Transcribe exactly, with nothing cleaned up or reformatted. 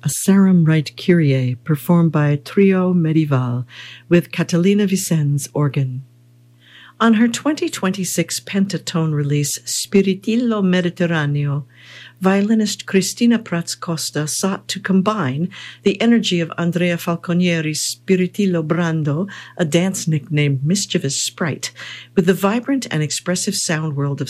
a Sarum Rite Kyrie performed by Trio Medieval with Catalina Vicens organ. On her twenty twenty-six pentatone release Spiritillo Mediterraneo, violinist Cristina Prats Costa sought to combine the energy of Andrea Falconieri's Spiritillo Brando, a dance nicknamed Mischievous Sprite, with the vibrant and expressive sound world of